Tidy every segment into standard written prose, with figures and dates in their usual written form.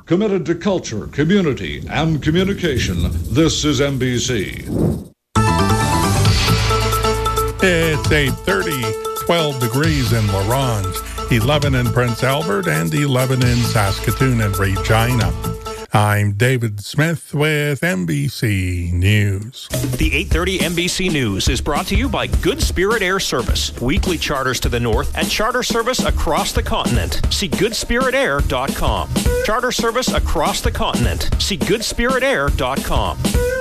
Committed to culture, community, and communication, this is NBC. It's 8:30, 12 degrees in La Ronge, 11 in Prince Albert, and 11 in Saskatoon and Regina. I'm David Smith with NBC News. The 8:30 NBC News is brought to you by Good Spirit Air Service. Weekly charters to the north and charter service across the continent. See goodspiritair.com. Charter service across the continent. See goodspiritair.com.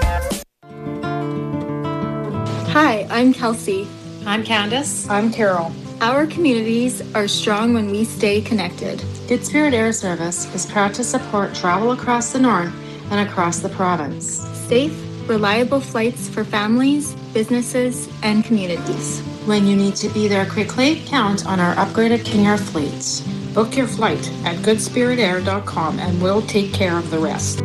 Hi, I'm Kelsey. I'm Candace. I'm Carol. Our communities are strong when we stay connected. Good Spirit Air Service is proud to support travel across the north and across the province. Safe, reliable flights for families, businesses, and communities. When you need to be there quickly, count on our upgraded King Air fleets. Book your flight at goodspiritair.com and we'll take care of the rest.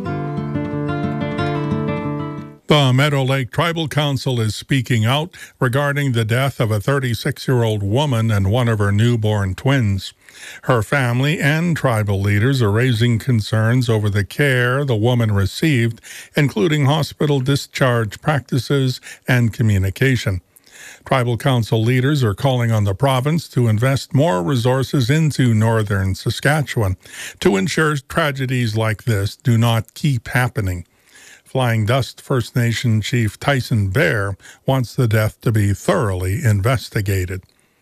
The Meadow Lake Tribal Council is speaking out regarding the death of a 36-year-old woman and one of her newborn twins. Her family and tribal leaders are raising concerns over the care the woman received, including hospital discharge practices and communication. Tribal Council leaders are calling on the province to invest more resources into northern Saskatchewan to ensure tragedies like this do not keep happening. Flying Dust First Nation Chief Tyson Bear wants the death to be thoroughly investigated.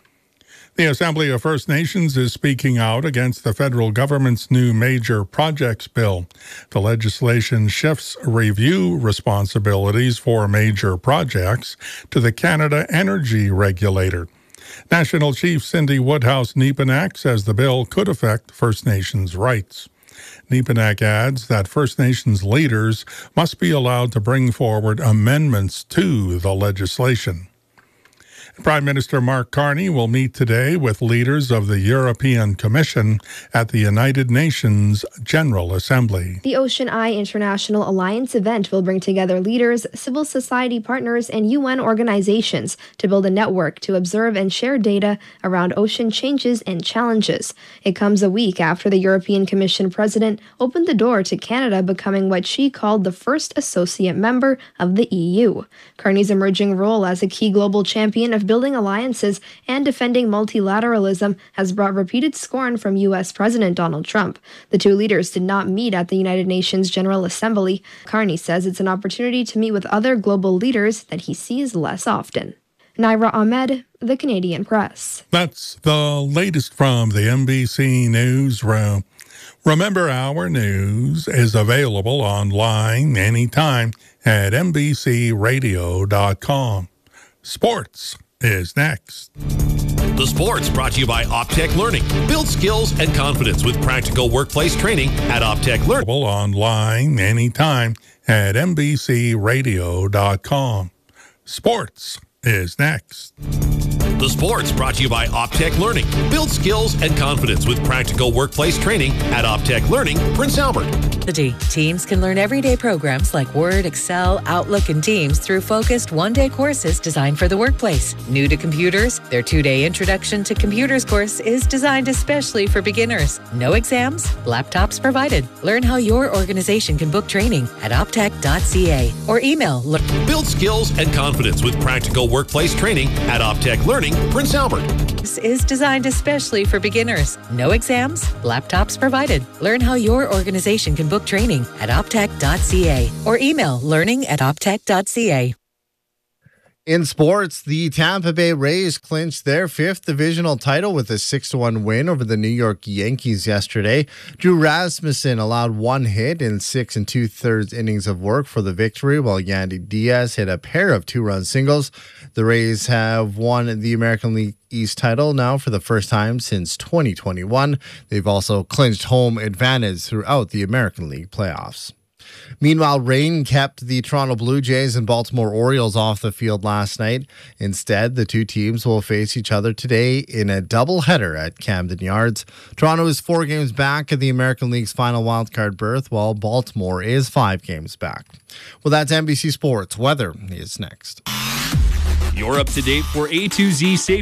The Assembly of First Nations is speaking out against the federal government's new major projects bill. The legislation shifts review responsibilities for major projects to the Canada Energy Regulator. National Chief Cindy Woodhouse-Nepenak says the bill could affect First Nations rights. Nepenak adds that First Nations leaders must be allowed to bring forward amendments to the legislation. Prime Minister Mark Carney will meet today with leaders of the European Commission at the United Nations General Assembly. The Ocean Eye International Alliance event will bring together leaders, civil society partners, and UN organizations to build a network to observe and share data around ocean changes and challenges. It comes a week after the European Commission president opened the door to Canada becoming what she called the first associate member of the EU. Carney's emerging role as a key global champion of building alliances and defending multilateralism has brought repeated scorn from U.S. President Donald Trump. The two leaders did not meet at the United Nations General Assembly. Carney says it's an opportunity to meet with other global leaders that he sees less often. Naira Ahmed, The Canadian Press. That's the latest from the NBC Newsroom. Remember, our news is available online anytime at NBCRadio.com. Sports is next. The Sports brought to you by Optech Learning. Build skills and confidence with practical workplace training at Optech Learning. Online anytime at NBCRadio.com. Sports is next. The Sports brought to you by Optech Learning. Build skills and confidence with practical workplace training at Optech Learning, Prince Albert. Teams can learn everyday programs like Word, Excel, Outlook, and Teams through focused one-day courses designed for the workplace. New to computers, their 2-day Introduction to Computers course is designed especially for beginners. No exams, laptops provided. Learn how your organization can book training at optech.ca or email. Build skills and confidence with practical workplace training at Optech Learning, Prince Albert. This is designed especially for beginners. No exams, laptops provided. Learn how your organization can book training at optech.ca or email learning@optech.ca. In sports, the Tampa Bay Rays clinched their 5th divisional title with a 6-1 win over the New York Yankees yesterday. Drew Rasmussen allowed 1 hit in 6 2/3 innings of work for the victory, while Yandy Diaz hit a pair of 2-run singles. The Rays have won the American League East title now for the first time since 2021. They've also clinched home advantage throughout the American League playoffs. Meanwhile, rain kept the Toronto Blue Jays and Baltimore Orioles off the field last night. Instead, the two teams will face each other today in a doubleheader at Camden Yards. Toronto is 4 games back at the American League's final wildcard berth, while Baltimore is 5 games back. Well, that's NBC Sports. Weather is next. You're up to date for A to Z safety.